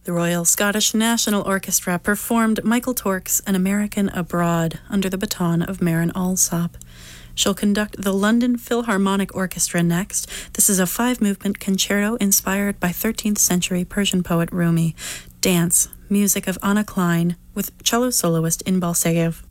The Royal Scottish National Orchestra performed Michael Torke's An American Abroad under the baton of Maren Alsop. She'll conduct the London Philharmonic Orchestra next. This is a 5-movement concerto inspired by 13th century Persian poet Rumi. Dance, music of Anna Klein, with cello soloist Inbal Segev.